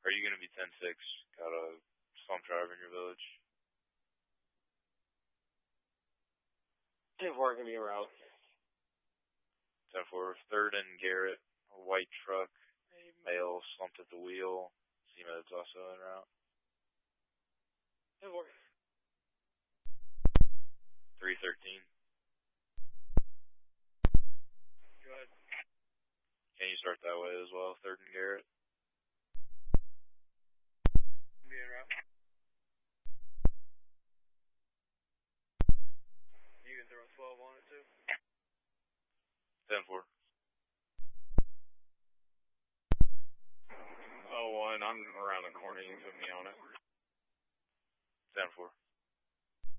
Are you going to be 10-6? Got a slump driver in your village? 10-4 going to be a route. 10-4. 3rd and Garrett, a white truck, a male slumped at the wheel. C-Mod's also en route. 10-4. 313. Go ahead. Can you start that way as well, 3rd and Garrett? Be en route. You can throw a 12 on it too. 10-4.